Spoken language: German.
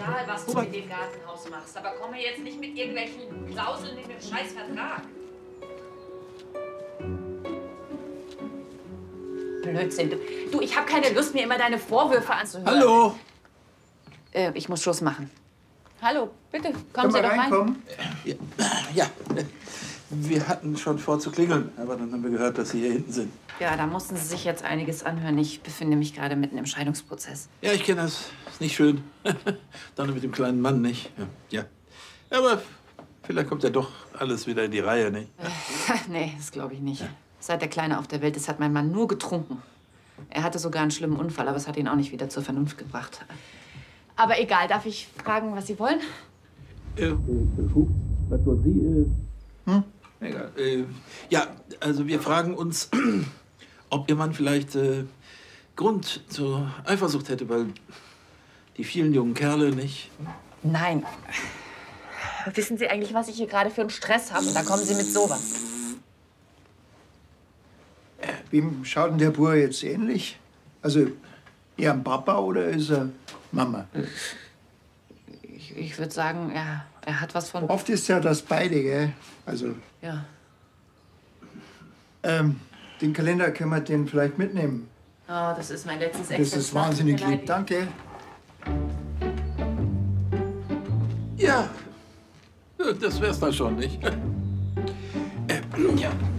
egal, was du mit dem Gartenhaus machst. Aber komm mir jetzt nicht mit irgendwelchen Klauseln in dem scheiß Vertrag. Blödsinn. Du, ich habe keine Lust, mir immer deine Vorwürfe anzuhören. Hallo. Ich muss Schluss machen. Hallo, bitte, kommen Sie doch rein. Ja, wir hatten schon vor zu klingeln, aber dann haben wir gehört, dass Sie hier hinten sind. Ja, da mussten Sie sich jetzt einiges anhören. Ich befinde mich gerade mitten im Scheidungsprozess. Ja, ich kenne das. Ist nicht schön. Dann mit dem kleinen Mann, nicht? Ja. Aber vielleicht kommt ja doch alles wieder in die Reihe, nicht? Nee, das glaube ich nicht. Seit der Kleine auf der Welt ist, hat mein Mann nur getrunken. Er hatte sogar einen schlimmen Unfall, aber es hat ihn auch nicht wieder zur Vernunft gebracht. Aber egal, darf ich fragen, was Sie wollen? Was wollen Sie? Egal. Ja, also wir fragen uns, ob Ihr Mann vielleicht Grund zur Eifersucht hätte, weil die vielen jungen Kerle nicht. Nein. Wissen Sie eigentlich, was ich hier gerade für einen Stress habe? Da kommen Sie mit sowas. Wem schaut denn der Bub jetzt ähnlich? Also eher ein Papa oder ist er Mama? Ich würde sagen, er hat was von... Oft ist ja das beide, gell? Also... Ja. Den Kalender können wir den vielleicht mitnehmen. Oh, das ist mein letztes Das ist wahnsinnig lieb. Danke. Ja, das wär's dann schon, nicht? Ja.